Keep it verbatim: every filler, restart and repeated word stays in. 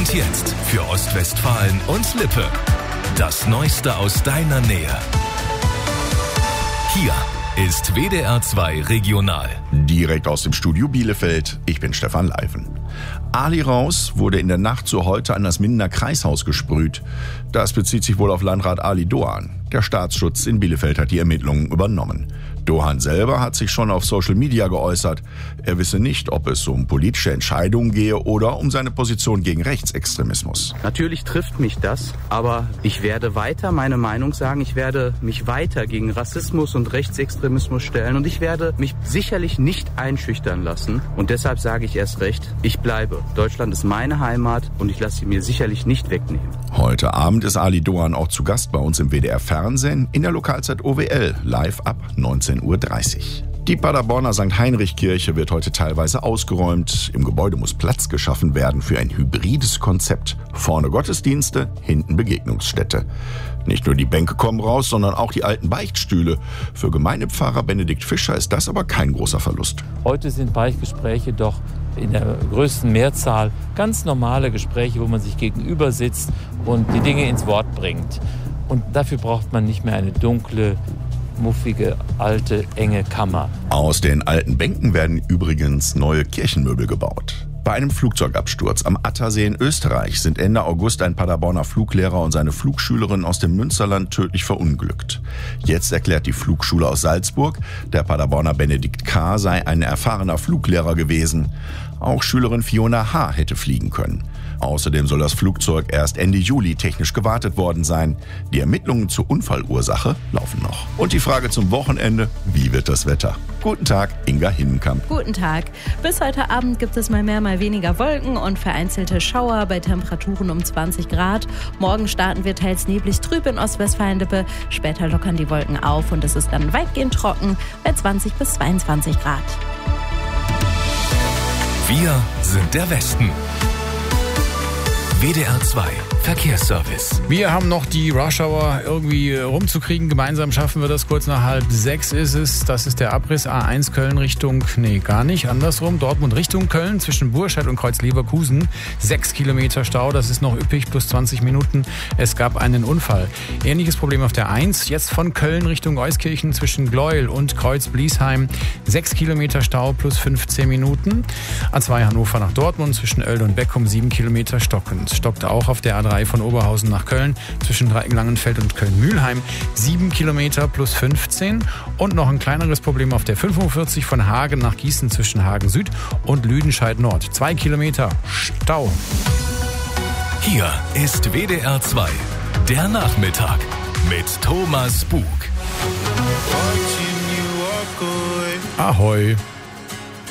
Und jetzt für Ostwestfalen und Lippe. Das Neueste aus deiner Nähe. Hier ist W D R zwei Regional. Direkt aus dem Studio Bielefeld. Ich bin Stefan Leifen. Ali Raus wurde in der Nacht zu heute an das Mindener Kreishaus gesprüht. Das bezieht sich wohl auf Landrat Ali Doan. Der Staatsschutz in Bielefeld hat die Ermittlungen übernommen. Doan selber hat sich schon auf Social Media geäußert. Er wisse nicht, ob es um politische Entscheidungen gehe oder um seine Position gegen Rechtsextremismus. Natürlich trifft mich das, aber ich werde weiter meine Meinung sagen. Ich werde mich weiter gegen Rassismus und Rechtsextremismus stellen und ich werde mich sicherlich nicht einschüchtern lassen. Und deshalb sage ich erst recht, ich bleibe. Deutschland ist meine Heimat und ich lasse sie mir sicherlich nicht wegnehmen. Heute Abend ist Ali Doan auch zu Gast bei uns im W D R Fernsehen in der Lokalzeit O W L, live ab neunzehn Uhr dreißig. Die Paderborner Sankt Heinrich-Kirche wird heute teilweise ausgeräumt. Im Gebäude muss Platz geschaffen werden für ein hybrides Konzept. Vorne Gottesdienste, hinten Begegnungsstätte. Nicht nur die Bänke kommen raus, sondern auch die alten Beichtstühle. Für Gemeindepfarrer Benedikt Fischer ist das aber kein großer Verlust. Heute sind Beichtgespräche doch in der größten Mehrzahl ganz normale Gespräche, wo man sich gegenüber sitzt und die Dinge ins Wort bringt. Und dafür braucht man nicht mehr eine dunkle, muffige, alte, enge Kammer. Aus den alten Bänken werden übrigens neue Kirchenmöbel gebaut. Bei einem Flugzeugabsturz am Attersee in Österreich sind Ende August ein Paderborner Fluglehrer und seine Flugschülerin aus dem Münsterland tödlich verunglückt. Jetzt erklärt die Flugschule aus Salzburg, der Paderborner Benedikt K. sei ein erfahrener Fluglehrer gewesen. Auch Schülerin Fiona H. hätte fliegen können. Außerdem soll das Flugzeug erst Ende Juli technisch gewartet worden sein. Die Ermittlungen zur Unfallursache laufen noch. Und die Frage zum Wochenende, wie wird das Wetter? Guten Tag, Inga Hinnenkamp. Guten Tag. Bis heute Abend gibt es mal mehr, mal weniger Wolken und vereinzelte Schauer bei Temperaturen um zwanzig Grad. Morgen starten wir teils neblig trüb in Ostwestfalen-Lippe. Später lockern die Wolken auf und es ist dann weitgehend trocken bei zwanzig bis zweiundzwanzig Grad. Wir sind der Westen. W D R zwei Verkehrsservice. Wir haben noch die Rush Hour irgendwie rumzukriegen. Gemeinsam schaffen wir das. Kurz nach halb sechs ist es. Das ist der Abriss A eins Köln Richtung, nee, gar nicht, andersrum. Dortmund Richtung Köln zwischen Burscheid und Kreuz-Leverkusen. Sechs Kilometer Stau, das ist noch üppig, plus zwanzig Minuten. Es gab einen Unfall. Ähnliches Problem auf der eins. Jetzt von Köln Richtung Euskirchen zwischen Gleuel und Kreuz-Bliesheim. Sechs Kilometer Stau, plus fünfzehn Minuten. A zwei Hannover nach Dortmund zwischen Oelde und Beckum. Sieben Kilometer stockend. Stockt auch auf der A drei von Oberhausen nach Köln zwischen Langenfeld und Köln-Mühlheim. Sieben Kilometer plus fünfzehn. Und noch ein kleineres Problem auf der fünfundvierzig von Hagen nach Gießen zwischen Hagen Süd und Lüdenscheid Nord. Zwei Kilometer Stau. Hier ist W D R zwei, der Nachmittag mit Thomas Bug. Ahoi.